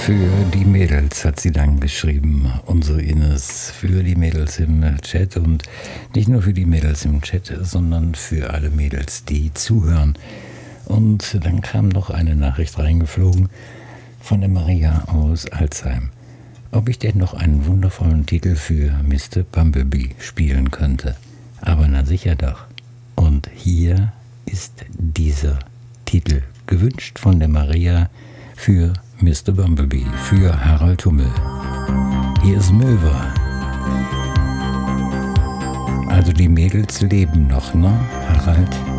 Für die Mädels hat sie dann geschrieben, unsere Ines, für die Mädels im Chat und nicht nur für die Mädels im Chat, sondern für alle Mädels, die zuhören. Und dann kam noch eine Nachricht reingeflogen von der Maria aus Alzheim, ob ich denn noch einen wundervollen Titel für Mr. Bumblebee spielen könnte. Aber na sicher doch. Und hier ist dieser Titel gewünscht von der Maria für Mr. Bumblebee, für Harald Hummel. Hier ist Milva. Also die Mädels leben noch, ne, Harald?